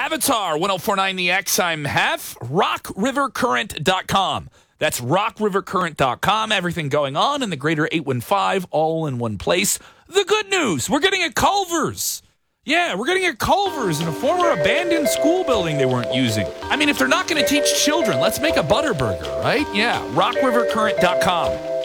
Avatar 1049 The X. I'm Hef. RockRiverCurrent.com. That's RockRiverCurrent.com. Everything going on in the greater 815, all in one place. The good news, we're getting a Culver's. Yeah, we're getting a Culver's in a former abandoned school building they weren't using. I mean, if they're not going to teach children, let's make a Butterburger, right? Yeah, RockRiverCurrent.com.